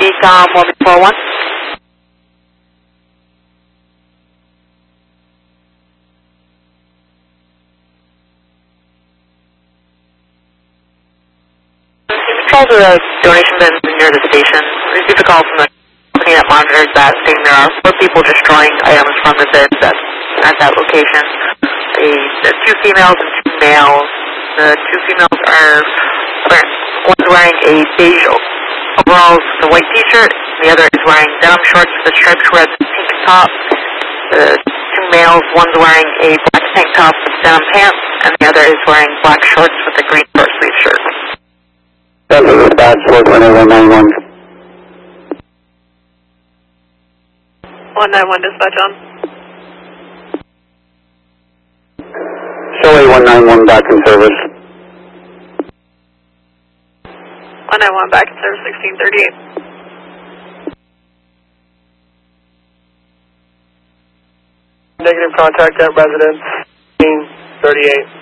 Decom 141. Calls are a donation bin near the station. Received a call from the company that monitors that, stating there are 4 people destroying items from the bins at that location. The 2 females and 2 males. The 2 females are one's wearing a beige overalls with a white t-shirt. The other is wearing denim shorts with a striped red pink top. The 2 males, one's wearing a black tank top with denim pants, and the other is wearing black shorts with a green short sleeve shirt. That's a dispatch, 42191. 191 dispatch on. Show A191 back in service. 191 back in service, 1638. Negative contact at residence, 1638.